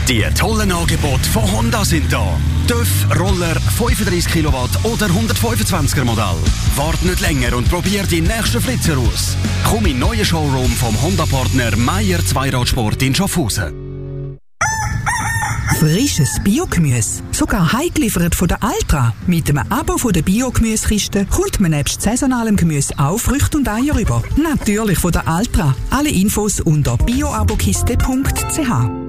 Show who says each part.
Speaker 1: Die tollen Angebote von Honda sind da. TÜV, Roller, 35 Kilowatt oder 125er Modell. Wart nicht länger und probier die nächsten Flitzer aus. Komm in den neuen Showroom vom Honda-Partner Meier Zweiradsport in Schaffhausen.
Speaker 2: Frisches Biogemüse, sogar heimgeliefert von der Altra. Mit einem Abo von der Biogemüsekiste kommt man nebst saisonalem Gemüse auch Früchte und Eier über. Natürlich von der Altra. Alle Infos unter bioabokiste.ch.